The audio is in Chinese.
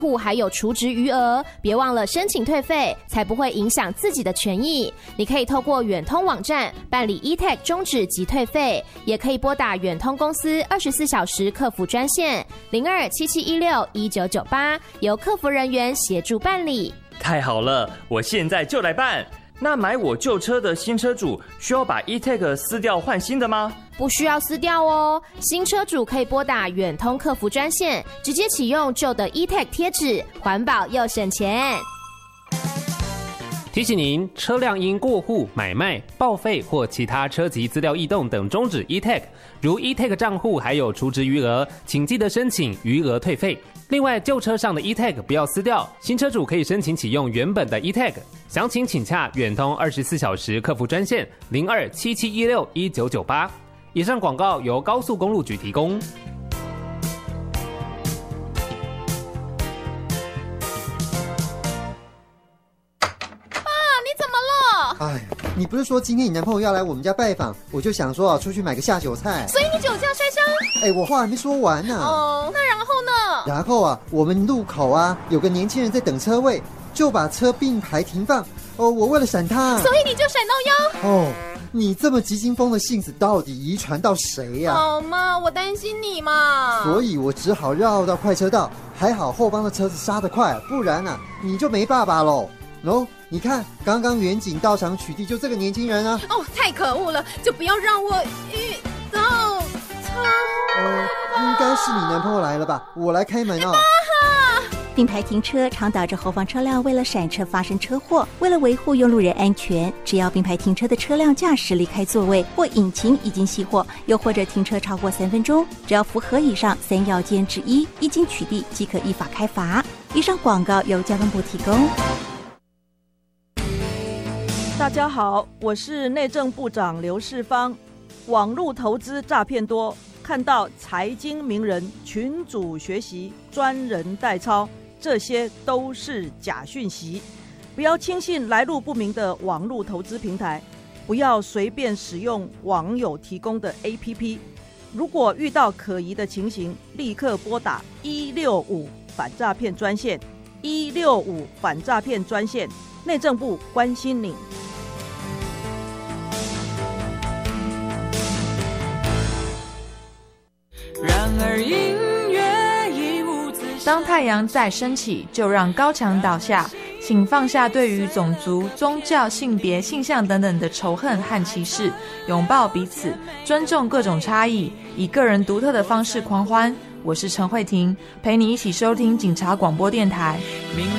户还有储值余额，别忘了申请退费，才不会影响自己的权益。你可以透过远通网站办理 eTag 终止及退费，也可以拨打远通公司24小时客服专线0277161998，由客服人员协助办理。 太好了，我现在就来办。那买我旧车的新车主需要把 eTag 撕掉换新的吗？ 不需要撕掉哦，新车主可以拨打远通客服专线，直接启用旧的 eTag 贴纸，环保又省钱。 提醒您，车辆因过户、买卖、报废或其他车籍资料异动等终止 eTag， 如 eTag 账户还有储值余额，请记得申请余额退费。另外，旧车上的 eTag 不要撕掉，新车主可以申请启用原本的 eTag。详情请洽远通24小时客服专线0277161998。以上广告由高速公路局提供。 哎，你不是说今天你男朋友要来我们家拜访，我就想说出去买个下酒菜。 所以你酒驾摔伤？ 哎，我话还没说完呢。 哦，那然后呢？ 然后我们路口有个年轻人在等车位，就把车并排停放。我为了闪他， 所以你就闪到腰。 你这么急惊风的性子到底遗传到谁呀？ 好嘛，我担心你嘛。 所以我只好绕到快车道，还好后方的车子刹得快，不然你就没爸爸喽。你看，刚刚远警到场取缔，就这个年轻人啊！ 太可恶了，就不要让我遇到车祸。 应该是你男朋友来了吧？我来开门哦。 并排停车常导致后方车辆为了闪车发生车祸。为了维护用路人安全，只要并排停车的车辆驾驶离开座位，或引擎已经熄火，又或者停车超过3分钟，只要符合以上3要件之一，一经取缔即可依法开罚。以上广告由交通部提供。 大家好，我是内政部长刘世芳。网络投资诈骗多，看到财经名人群组学习、专人代操，这些都是假讯息。不要轻信来路不明的网络投资平台，不要随便使用网友提供的 APP。如果遇到可疑的情形，立刻拨打165反诈骗专线，165反诈骗专线，内政部关心你。 然而音乐已无自信。当太阳再升起，就让高墙倒下。请放下对于种族、宗教、性别、性向等等的仇恨和歧视，拥抱彼此，尊重各种差异，以个人独特的方式狂欢。我是陈慧婷，陪你一起收听警察广播电台。